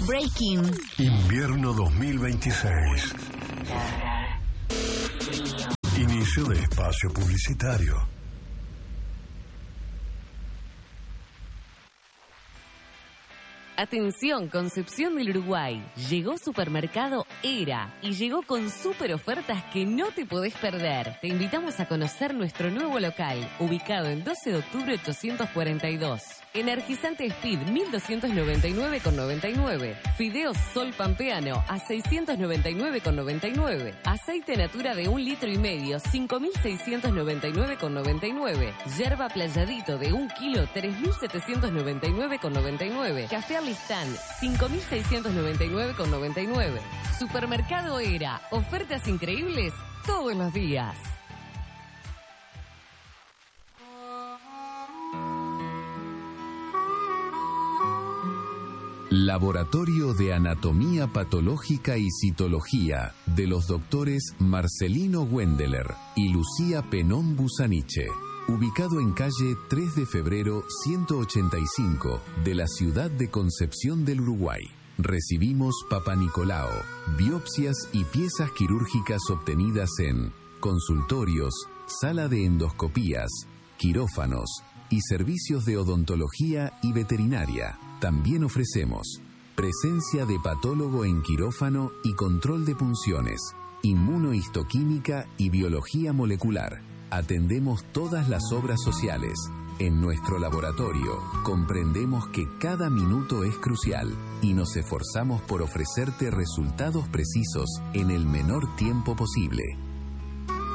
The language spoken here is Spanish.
Breaking. Invierno 2026. Inicio de espacio publicitario. Atención, Concepción del Uruguay. Llegó Supermercado Era y llegó con super ofertas que no te podés perder. Te invitamos a conocer nuestro nuevo local, ubicado en 12 de octubre 842. Energizante Speed 1299,99. Fideos Sol Pampeano a 699,99. Aceite Natura de 1,5 litros 5.699,99. Yerba Playadito de 1 kilo 3.799,99. Café Alistán 5.699,99. Supermercado Era. Ofertas increíbles todos los días. Laboratorio de Anatomía Patológica y Citología de los doctores Marcelino Wendeler y Lucía Penón Busaniche, ubicado en calle 3 de febrero 185 de la ciudad de Concepción del Uruguay. Recibimos Papa Nicolao, biopsias y piezas quirúrgicas obtenidas en consultorios, sala de endoscopías, quirófanos y servicios de odontología y veterinaria. También ofrecemos presencia de patólogo en quirófano y control de punciones, inmunohistoquímica y biología molecular. Atendemos todas las obras sociales. En nuestro laboratorio comprendemos que cada minuto es crucial y nos esforzamos por ofrecerte resultados precisos en el menor tiempo posible.